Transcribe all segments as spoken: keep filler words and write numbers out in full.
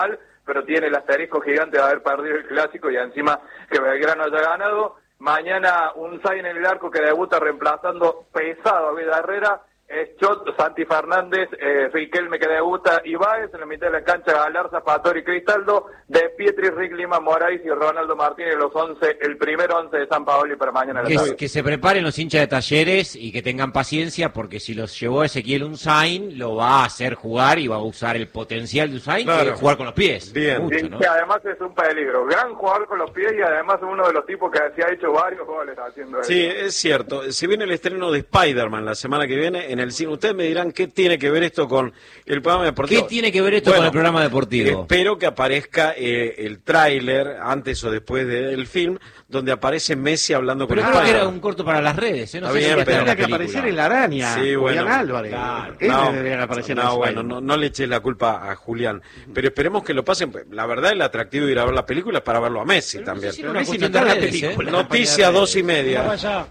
pero tiene el asterisco gigante de haber perdido el clásico y encima que Belgrano haya ganado. Mañana un Sainz en el arco que debuta reemplazando pesado a Vida Herrera. Es Chot, Santi Fernández, eh, Riquelme que debuta, Ibáez, en la mitad de la cancha Galarza, Pastori, Cristaldo, De Pietri, Rick Lima, Moraes y Ronaldo Martínez, los once, el primer once de San Paoli para mañana a la que, tarde. que se preparen los hinchas de Talleres y que tengan paciencia, porque si los llevó Ezequiel Unzain, lo va a hacer jugar y va a usar el potencial de Unzain, claro, que es jugar con los pies. Bien. Mucho, ¿no? Sí, además es un peligro, gran jugador con los pies y además uno de los tipos que se ha hecho varios goles haciendo eso. Sí, es cierto. Si viene el estreno de Spider-Man la semana que viene en el cine, ustedes me dirán qué tiene que ver esto con el programa deportivo. ¿Qué tiene que ver esto bueno, con el programa deportivo? Espero que aparezca eh, el tráiler antes o después del film, donde aparece Messi hablando pero con creo Spider-Man. que era un corto para las redes, ¿eh? No Está sé bien, si pero tendría que aparecer en la araña, sí, Julián bueno, Álvarez. Claro, Él no, debería aparecer no, en bueno, no, no le eches la culpa a Julián, pero esperemos que lo pasen. La verdad, el atractivo de ir a ver la película es para verlo a Messi pero también. No sé si Messi no está en la película. ¿Eh? Noticia dos y media. Vaya.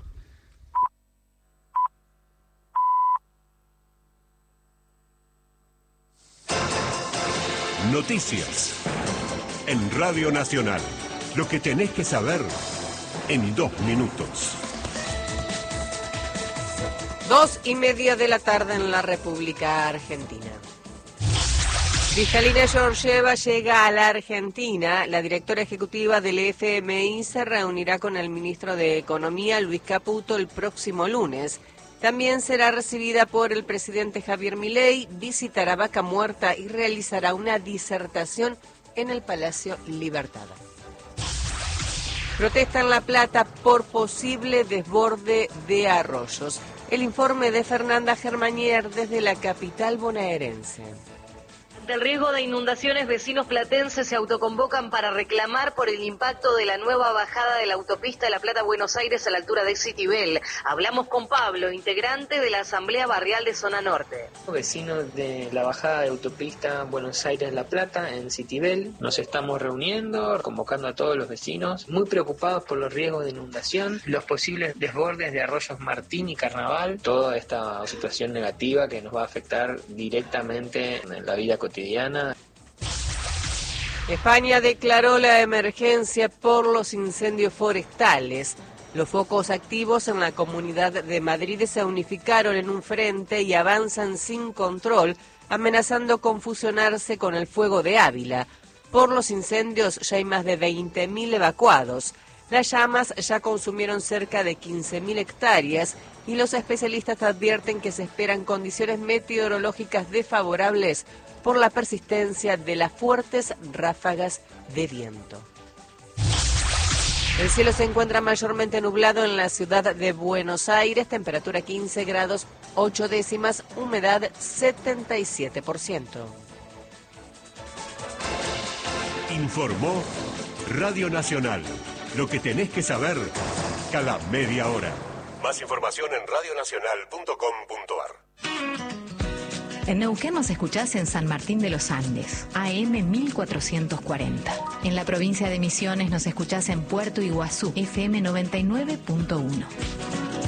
Noticias en Radio Nacional. Lo que tenés que saber en dos minutos. Dos y media de la tarde en la República Argentina. Cristalina Georgieva llega a la Argentina. La directora ejecutiva del F M I se reunirá con el ministro de Economía, Luis Caputo, el próximo lunes. También será recibida por el presidente Javier Milei, visitará Vaca Muerta y realizará una disertación en el Palacio Libertad. Protesta en La Plata por posible desborde de arroyos. El informe de Fernanda Germanier desde la capital bonaerense. Ante el riesgo de inundaciones, vecinos platenses se autoconvocan para reclamar por el impacto de la nueva bajada de la autopista de La Plata-Buenos Aires a la altura de Citibel. Hablamos con Pablo, integrante de la Asamblea Barrial de Zona Norte. Vecinos de la bajada de autopista Buenos Aires-La Plata en Citibel, nos estamos reuniendo, convocando a todos los vecinos, muy preocupados por los riesgos de inundación, los posibles desbordes de arroyos Martín y Carnaval, toda esta situación negativa que nos va a afectar directamente en la vida cotidiana. España declaró la emergencia por los incendios forestales. Los focos activos en la Comunidad de Madrid se unificaron en un frente y avanzan sin control, amenazando con fusionarse con el fuego de Ávila. Por los incendios ya hay más de veinte mil evacuados. Las llamas ya consumieron cerca de quince mil hectáreas y los especialistas advierten que se esperan condiciones meteorológicas desfavorables por la persistencia de las fuertes ráfagas de viento. El cielo se encuentra mayormente nublado en la ciudad de Buenos Aires, temperatura quince grados ocho décimas, humedad setenta y siete por ciento. Informó Radio Nacional. Lo que tenés que saber cada media hora. Más información en radio nacional punto com punto a r. En Neuquén nos escuchás en San Martín de los Andes, A M mil cuatrocientos cuarenta. En la provincia de Misiones nos escuchás en Puerto Iguazú, F M noventa y nueve punto uno.